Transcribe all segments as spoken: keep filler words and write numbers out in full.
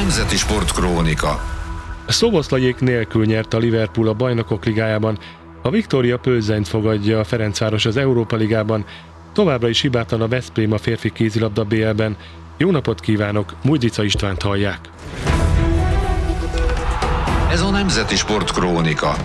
Nemzeti Sportkrónika. Szoboszlaiék nélkül nyert a Liverpool a Bajnokok Ligájában, a Viktória Plzenyt fogadja a Ferencváros az Európa Ligában, továbbra is hibátlan a Veszprém a férfi kézilabda bé el-ben. Jó napot kívánok, Mújdica Istvánt hallják. Ez a Nemzeti Sportkrónika.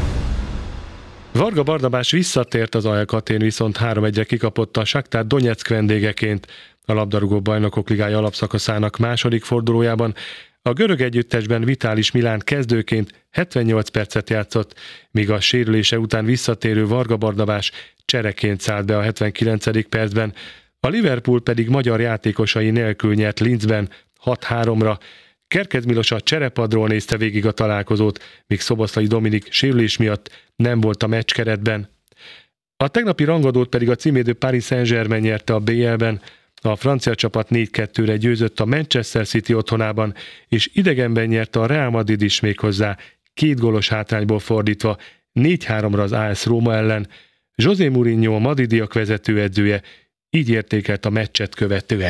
Varga Barnabás visszatért az á e ká Atén, viszont három egyre kikapott a Saktar Donyeck vendégeként a labdarúgó Bajnokok Ligája alapszakaszának második fordulójában. A görög együttesben Vitális Milán kezdőként hetvennyolc percet játszott, míg a sérülése után visszatérő Varga Barnabás csereként szállt be a hetvenkilencedik percben. A Liverpool pedig magyar játékosai nélkül nyert Linzben hat háromra. Kerkez Milos a cserepadról nézte végig a találkozót, míg Szoboszlai Dominik sérülés miatt nem volt a meccskeretben. A tegnapi rangadót pedig a címvédő Paris Saint-Germain nyerte a bé el-ben. A francia csapat négy kettőre győzött a Manchester City otthonában, és idegenben nyerte a Real Madrid is, méghozzá két gólos hátrányból fordítva négy háromra az á es Róma ellen. José Mourinho, a madridiak vezetőedzője így értékelt a meccset követően.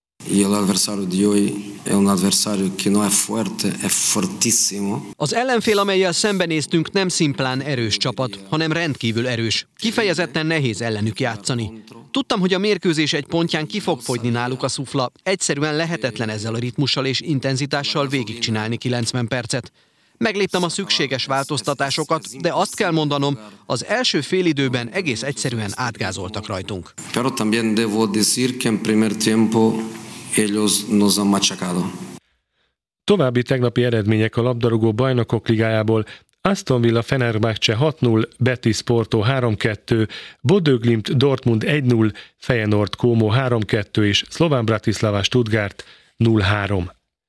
Az ellenfél, amellyel szembenéztünk, nem szimplán erős csapat, hanem rendkívül erős. Kifejezetten nehéz ellenük játszani. Tudtam, hogy a mérkőzés egy pontján ki fog fogyni náluk a szufla. Egyszerűen lehetetlen ezzel a ritmussal és intenzitással végigcsinálni kilencven percet. Megléptem a szükséges változtatásokat, de azt kell mondanom, az első félidőben egész egyszerűen átgázoltak rajtunk. Pero también debo decir que en primer tiempo ellos nos han machacado. További tegnapi eredmények a labdarúgó Bajnokok Ligájából: Aston Villa Fenerbahce hat null, Betis Porto három kettő, Bodø Glimt Dortmund egy null, Feyenoord Como három kettő és Slovan Bratislava Stuttgart nulla három.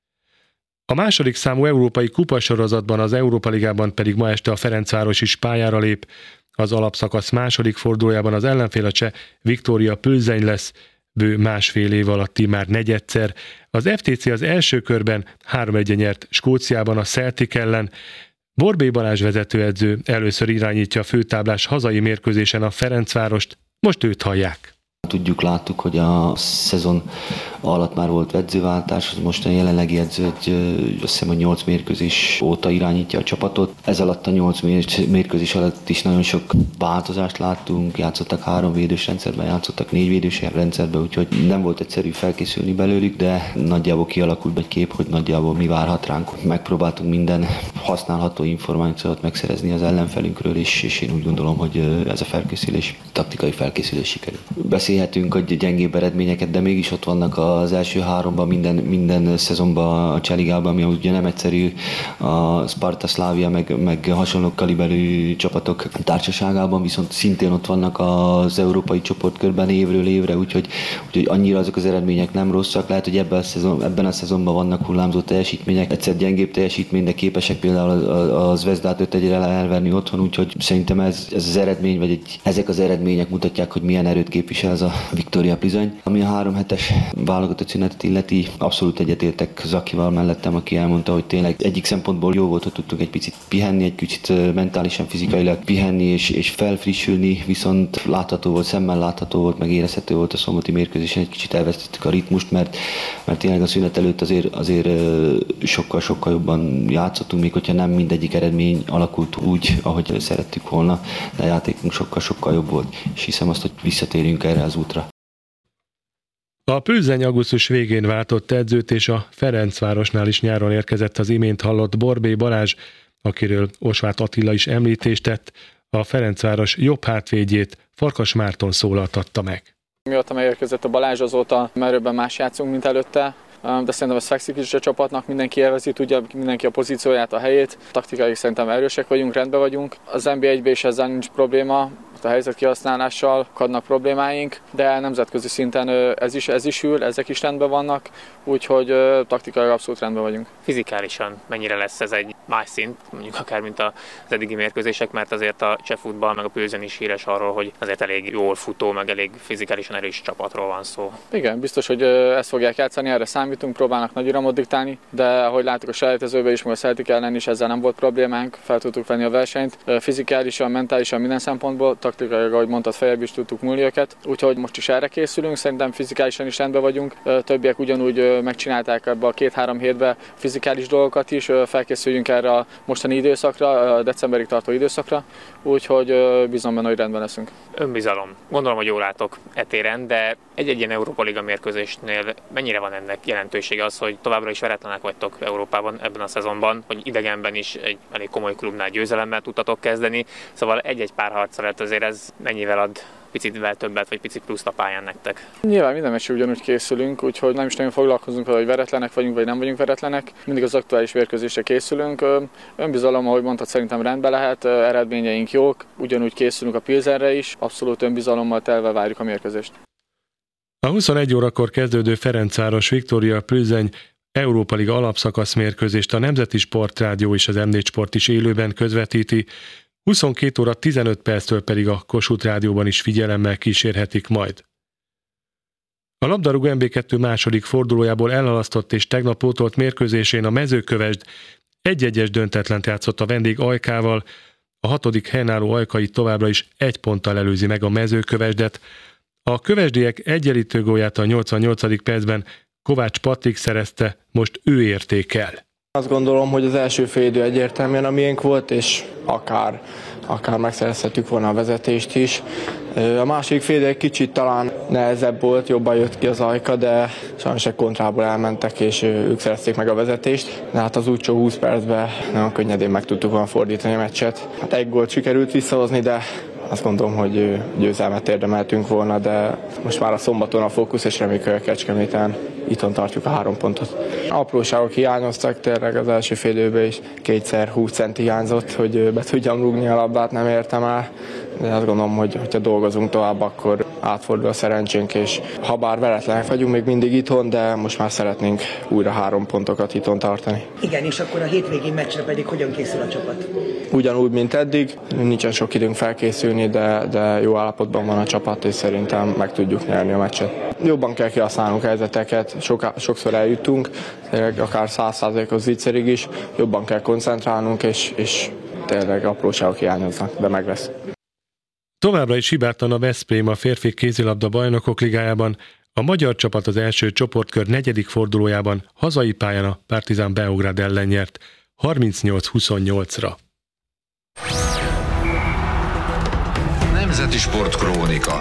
A második számú európai kupasorozatban, az Európa Ligában pedig ma este a Ferencváros is pályára lép. Az alapszakasz második fordulójában az ellenfél a cseh Viktória Plzeň lesz, bő másfél év alatti már negyedszer. Az ef té cé az első körben három egy nyert Skóciában a Celtic ellen. Borbély Balázs vezetőedző először irányítja a főtáblás hazai mérkőzésen a Ferencvárost, most őt hallják. Tudjuk, láttuk, hogy a szezon alatt már volt edzőváltás, most a jelenlegi edző, egy, azt hiszem, hogy nyolc mérkőzés óta irányítja a csapatot. Ez alatt a nyolc mérkőzés alatt is nagyon sok változást láttunk, játszottak három védős rendszerben, játszottak négy védős rendszerben, úgyhogy nem volt egyszerű felkészülni belőlük, de nagyjából kialakult egy kép, hogy nagyjából mi várhat ránk. Megpróbáltunk minden használható információt megszerezni az ellenfelünkről, és, és én úgy gondolom, hogy ez a felkészülés, taktikai felkészülés sikerül. Beszélhetünk, hogy gyengébb eredményeket, de mégis ott vannak az első háromban, minden, minden szezonban a Cseligában, ami ugye nem egyszerű, a Sparta, Slavia, meg, meg hasonló kaliberű csapatok társaságában, viszont szintén ott vannak az európai csoportkörben évről évre, úgyhogy, úgyhogy annyira azok az eredmények nem rosszak. Lehet, hogy ebben a, szezon, ebben a szezonban vannak hullámzó teljesítmények, egyszer gyengébb teljesítmény, de képesek például a, a Zvezdát öt egyre elverni otthon, úgyhogy szerintem ez, ez az eredmény, vagy egy, ezek az eredmények mutatják, hogy milyen erőt képvisel ez a Viktória Plzeň. Ami a három hetes válogatott szünetet illeti, abszolút egyetértek Zakival mellettem, aki elmondta, hogy tényleg egyik szempontból jó volt, hogy tudtunk egy picit pihenni, egy kicsit mentálisan, fizikailag pihenni és, és felfrissülni, viszont látható volt, szemmel látható volt, meg érezhető volt a szombati mérkőzésen, egy kicsit elvesztettük a ritmust, mert, mert tényleg a szünet előtt azért, azért sokkal-sokkal jobban játszottunk, még hogyha nem mindegyik eredmény alakult úgy, ahogy szerettük volna, de a játékunk sokkal-sokkal jobb volt, és hiszem azt, hogy visszatérjünk erre az útra. A Plzeň augusztus végén váltott edzőt, és a Ferencvárosnál is nyáron érkezett az imént hallott Borbély Balázs, akiről Osváth Attila is említést tett. A Ferencváros jobb hátvédjét, Farkas Márton szólaltatta meg. Mióta megérkezett a Balázs, azóta merőbben más játszunk, mint előtte, de szerintem ez fekszik is a csapatnak, mindenki élvezi, tudja mindenki a pozícióját, a helyét. Taktikai szerintem erősek vagyunk, rendben vagyunk. Az en bé egyben is ezzel nincs probléma, a helyzet kihasználással adnak problémáink, de nemzetközi szinten ez is, ez is ül, ezek is rendben vannak, úgyhogy taktikai abszolút rendben vagyunk. Fizikálisan mennyire lesz ez egy más szint, mondjuk akár mint az eddigi mérkőzések, mert azért a cseh futball meg a Plzeň is híres arról, hogy azért elég jól futó, meg elég fizikálisan erős csapatról van szó. Igen, biztos, hogy ezt fogják játszani, erre számítunk, próbálnak nagy iramot diktálni, de ahogy láttuk a selejtezőben is, meg a Celtic ellen is ezzel nem volt problémánk, fel tudtuk venni a versenyt, fizikálisan, mentálisan, minden szempontból taktikailag, ahogy mondtad, feljebb is tudtuk múlni őket, úgyhogy most is erre készülünk, szerintem fizikálisan is rendben vagyunk, többiek ugyanúgy megcsinálták ebbe a két-három hétbe fizikális dolgokat is, felkészüljünk erre a mostani időszakra, a decemberig tartó időszakra, úgyhogy bízom benne, hogy rendben leszünk. Önbizalom. Gondolom, hogy jól látok etéren, de egy-egy ilyen Európa Liga mérkőzésnél mennyire van ennek jelentősége az, hogy továbbra is veretlenek vagytok Európában ebben a szezonban, hogy idegenben is egy elég komoly klubnál győzelemmel tudtatok kezdeni, szóval egy-egy pár harc alatt azért ez mennyivel ad picit többet, vagy picit pluszt a pályán nektek? Nyilván minden meccsre ugyanúgy készülünk, úgyhogy nem is nagyon foglalkozunk vele, hogy veretlenek vagyunk, vagy nem vagyunk veretlenek. Mindig az aktuális mérkőzésre készülünk. Önbizalom, ahogy mondtad, szerintem rendben lehet, eredményeink jók, ugyanúgy készülünk a Pilsenre is, abszolút önbizalommal telve várjuk a mérkőzést. A huszonegy órakor kezdődő Ferencváros Viktória Plzeň Európa Liga alapszakasz mérkőzést a Nemzeti Sportrádió és az em négy Sport is élőben közvetíti, huszonkét óra tizenöt perctől pedig a Kossuth Rádióban is figyelemmel kísérhetik majd. A labdarúgó em bé kettő második fordulójából elhalasztott és tegnap pótolt mérkőzésén a Mezőkövesd egy-egyes döntetlent játszott a vendég Ajkával, a hatodik helyen álló Ajkai továbbra is egy ponttal előzi meg a Mezőkövesdet. A kövesdiek egyenlítő gólját a nyolcvannyolcadik percben Kovács Patrik szerezte, most ő értékel. Azt gondolom, hogy az első félidő egyértelműen a miénk volt, és akár, akár megszerezhetjük volna a vezetést is. A második félidő egy kicsit talán nehezebb volt, jobban jött ki az Ajka, de sajnos egy kontrából elmentek, és ők szerezték meg a vezetést. De hát az úgycsó húsz percben nagyon könnyedén meg tudtuk volna fordítani a meccset. Hát egy gólt sikerült visszahozni, de azt gondolom, hogy győzelmet érdemeltünk volna, de most már a szombaton a fókusz, és reméljük, hogy a Kecskeméten itthon tartjuk a három pontot. Apróságok hiányoztak tényleg az első fél időben is, kétszer húsz centi hiányzott, hogy be tudjam rúgni a labdát, nem értem el, de azt gondolom, hogy ha dolgozunk tovább, akkor átfordul a szerencsénk, és ha bár veretlenek vagyunk még mindig itthon, de most már szeretnénk újra három pontokat itthon tartani. Igen, és akkor a hétvégi meccsre pedig hogyan készül a csapat? Ugyanúgy, mint eddig, nincsen sok időnk felkészülni, de, de jó állapotban van a csapat, és szerintem meg tudjuk nyerni a meccset. Jobban kell kihasználnunk helyzeteket, Sok, sokszor eljutunk, akár száz százalékos zicserig is, jobban kell koncentrálnunk, és, és tényleg apróságok hiányoznak, de meg lesz. Továbbra is hibátlan a Veszprém a férfi kézilabda bajnokok ligájában. A magyar csapat az első csoportkör negyedik fordulójában hazai pályán a Partizan Beograd ellen nyert harmincnyolc huszonnyolcra. Nemzeti Sport Krónika.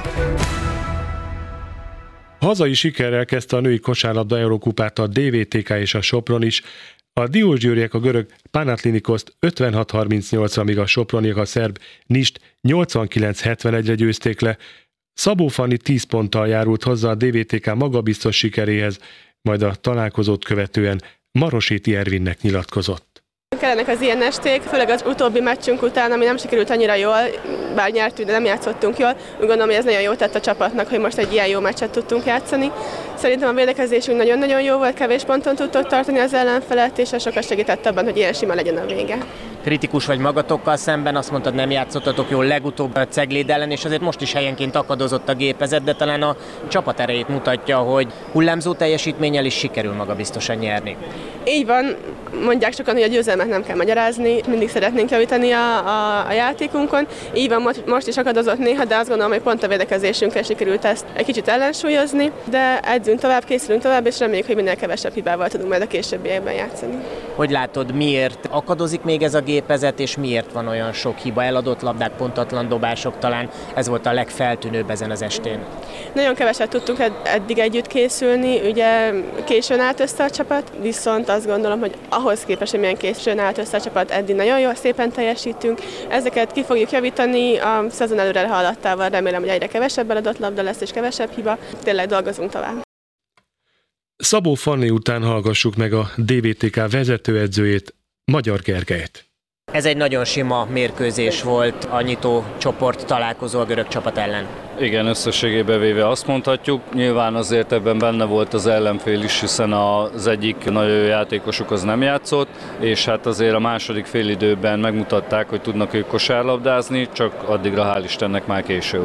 Hazai sikerrel kezdte a női kosárlabda Eurokupát a dé vé té ká és a Sopron is. A diósgyőriek a görög Panathinaikoszt ötvenhat harmincnyolcra, míg a soproniak a szerb Nist nyolcvankilenc hetvenegyre győzték le. Szabó Fanni tíz ponttal járult hozzá a dé vé té ká magabiztos sikeréhez, majd a találkozót követően Maroséti Ervinnek nyilatkozott. Kellenek az ilyen esték, főleg az utóbbi meccsünk után, ami nem sikerült annyira jól, bár nyertünk, de nem játszottunk jól. Úgy gondolom, hogy ez nagyon jó tett a csapatnak, hogy most egy ilyen jó meccset tudtunk játszani. Szerintem a védekezésünk nagyon-nagyon jó volt, kevés ponton tudtuk tartani az ellenfelet, és ez sokat segített abban, hogy ilyen sima legyen a vége. Kritikus vagy magatokkal szemben, azt mondtad, nem játszottatok jól legutóbb a Cegléd ellen, és azért most is helyenként akadozott a gépezet, de talán a csapat erejét mutatja, hogy hullámzó teljesítménnyel is sikerül magabiztosan nyerni. Így van, mondják sokan, hogy a győzelmet nem kell magyarázni, mindig szeretnénk javítani a, a, a játékunkon. Így van, most is akadozott néha, de azt gondolom, hogy pont a védekezésünkkel sikerült ezt egy kicsit ellensúlyozni, de edzünk tovább, készülünk tovább, és reméljük, hogy minél kevesebb hibával tudunk majd a későbbiekben játszani. Hogy látod, miért akadozik még ez a gépezet, és miért van olyan sok hiba, eladott labdák, pontatlan dobások, talán ez volt a legfeltűnőbb ezen az estén? Nagyon keveset tudtunk eddig együtt készülni, ugye későn állt össze a csapat, viszont azt gondolom, hogy ahhoz képest, hogy milyen későn állt össze a csapat, eddig nagyon jól, szépen teljesítünk. Ezeket ki fogjuk javítani a szezon előre haladtával, remélem, hogy egyre kevesebb eladott labda lesz és kevesebb hiba. Tényleg dolgozunk tovább. Szabó Fanni után hallgassuk meg a dé vé té ká vezetőedzőjét, Magyar Gergelyt. Ez egy nagyon sima mérkőzés volt, a nyitó csoport találkozó a görög csapat ellen. Igen, összességében véve azt mondhatjuk. Nyilván azért ebben benne volt az ellenfél is, hiszen az egyik nagyon jó játékosuk az nem játszott, és hát azért a második félidőben megmutatták, hogy tudnak ők kosárlabdázni, csak addigra hál' Istennek már késő volt.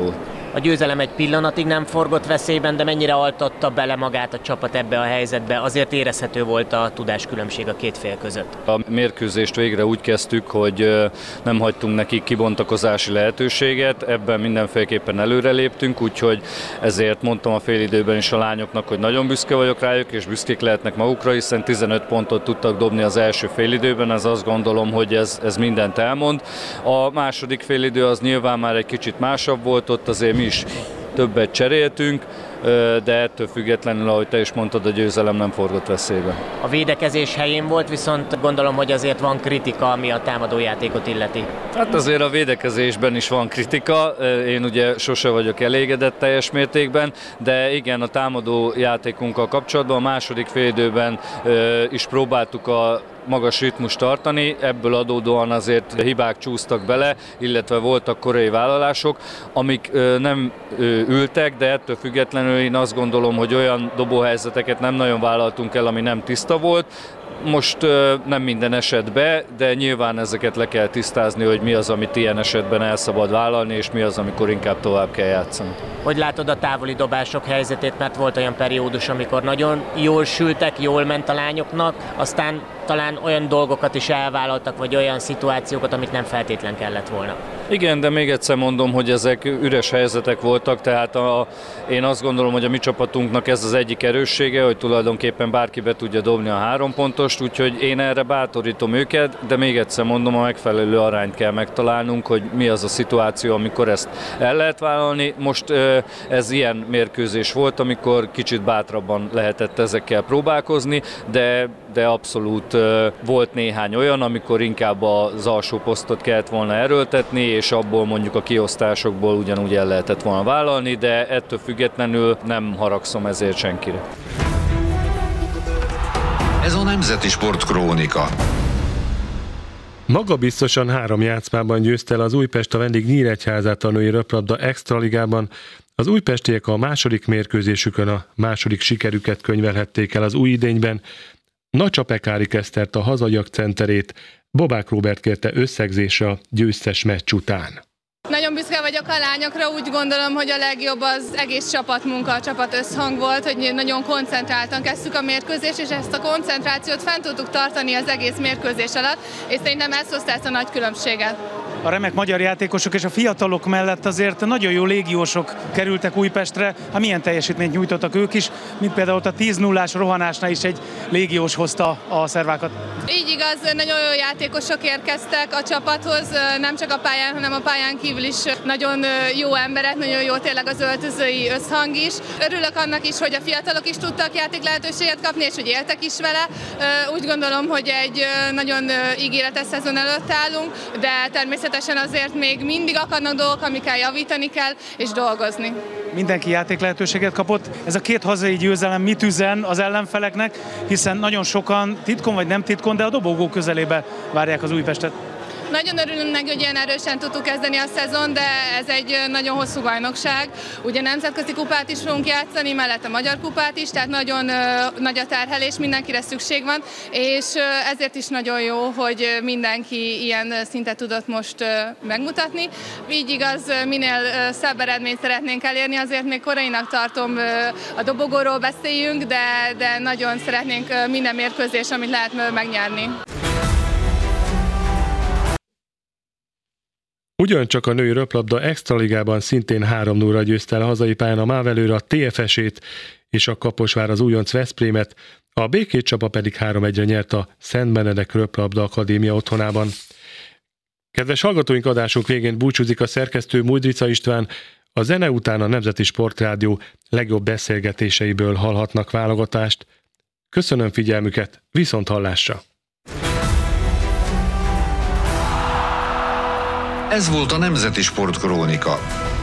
A győzelem egy pillanatig nem forgott veszélyben, de mennyire altatta bele magát a csapat ebbe a helyzetbe? Azért érezhető volt a tudáskülönbség a két fél között. A mérkőzést végre úgy kezdtük, hogy nem hagytunk nekik kibontakozási lehetőséget, ebben mindenféleképpen előreléptünk, úgyhogy ezért mondtam a félidőben is a lányoknak, hogy nagyon büszke vagyok rájuk, és büszkék lehetnek magukra, hiszen tizenöt pontot tudtak dobni az első félidőben, ez azt gondolom, hogy ez, ez mindent elmond. A második félidő az nyilván már egy kicsit másabb volt, ott azért mi is többet cseréltünk, de ettől függetlenül, ahogy te is mondtad, a győzelem nem forgott veszélybe. A védekezés helyén volt, viszont gondolom, hogy azért van kritika, ami a támadójátékot illeti. Hát azért a védekezésben is van kritika, én ugye sose vagyok elégedett teljes mértékben, de igen, a támadó játékunkkal kapcsolatban a második félidőben is próbáltuk a magas ritmust tartani, ebből adódóan azért hibák csúsztak bele, illetve voltak korai vállalások, amik nem ültek, de ettől függetlenül én azt gondolom, hogy olyan dobóhelyzeteket nem nagyon vállaltunk el, ami nem tiszta volt. Most nem minden esetben, de nyilván ezeket le kell tisztázni, hogy mi az, amit ilyen esetben el szabad vállalni, és mi az, amikor inkább tovább kell játszani. Hogy látod a távoli dobások helyzetét, mert volt olyan periódus, amikor nagyon jól sültek, jól ment a lányoknak, aztán talán olyan dolgokat is elvállaltak, vagy olyan szituációkat, amit nem feltétlen kellett volna. Igen, de még egyszer mondom, hogy ezek üres helyzetek voltak, tehát a, én azt gondolom, hogy a mi csapatunknak ez az egyik erőssége, hogy tulajdonképpen bárki be tudja dobni a három pontost, úgyhogy én erre bátorítom őket, de még egyszer mondom, a megfelelő arányt kell megtalálnunk, hogy mi az a szituáció, amikor ezt el lehet vállalni. Most ez ilyen mérkőzés volt, amikor kicsit bátrabban lehetett ezekkel próbálkozni, de, de abszolút volt néhány olyan, amikor inkább az alsó posztot kellett volna erőltetni, és abból mondjuk a kiosztásokból ugyanúgy el lehetett volna vállalni, de ettől függetlenül nem haragszom ezért senkire. Ez a Nemzeti Sport Krónika. Magabiztosan három játszmában győzte el az Újpest a vendég Nyíregyházát a női röplabda extraligában. Az újpestiek a második mérkőzésükön a második sikerüket könyvelhették el az új idényben. Nacsa Pekárik Esztert, a hazaiak centerét Bobák Róbert kérte összegzésre a győztes meccs után. Nagyon büszke vagyok a lányokra, úgy gondolom, hogy a legjobb az egész csapatmunka, a csapat összhang volt, hogy nagyon koncentráltan kezdtük a mérkőzést, és ezt a koncentrációt fent tudtuk tartani az egész mérkőzés alatt, és szerintem ez hozta ezt a nagy különbséget. A remek magyar játékosok és a fiatalok mellett azért nagyon jó légiósok kerültek Újpestre. Hát milyen teljesítményt nyújtottak ők is, mint például a tíz nullás rohanásnál is egy légiós hozta a szervákat. Így igaz, nagyon jó játékosok érkeztek a csapathoz, nem csak a pályán, hanem a pályán kívül is nagyon jó emberek, nagyon jó tényleg az öltözői összhang is. Örülök annak is, hogy a fiatalok is tudtak játék lehetőséget kapni, és hogy éltek is vele. Úgy gondolom, hogy egy nagyon ígéretes szezon előtt állunk, de természetesen azért még mindig akadnak dolgok, amikkel javítani kell, és dolgozni. Mindenki játék lehetőséget kapott. Ez a két hazai győzelem mit üzen az ellenfeleknek, hiszen nagyon sokan titkon vagy nem titkon, de a dobogó közelébe várják az Újpestet. Nagyon örülünk neki, hogy ilyen erősen tudtuk kezdeni a szezon, de ez egy nagyon hosszú bajnokság. Ugye nemzetközi kupát is fogunk játszani, mellett a magyar kupát is, tehát nagyon ö, nagy a terhelés, mindenkire szükség van, és ö, ezért is nagyon jó, hogy mindenki ilyen szintet tudott most ö, megmutatni. Így igaz, minél ö, szebb eredményt szeretnénk elérni, azért még korainak tartom, ö, a dobogóról beszéljünk, de, de nagyon szeretnénk ö, minden mérkőzés, amit lehet ö, megnyerni. Ugyancsak a női röplabda extraligában szintén három nullra győzte el a hazai pályán a Mávelőr a té ef es-ét és a Kaposvár az újonc Veszprémet, a Békét csapa pedig három egyre nyert a Szent Benedek Röplabda Akadémia otthonában. Kedves hallgatóink, adásunk végén búcsúzik a szerkesztő Mújdrica István, a zene után a Nemzeti Sportrádió legjobb beszélgetéseiből hallhatnak válogatást. Köszönöm figyelmüket, viszont hallásra! Ez volt a Nemzeti Sport Krónika.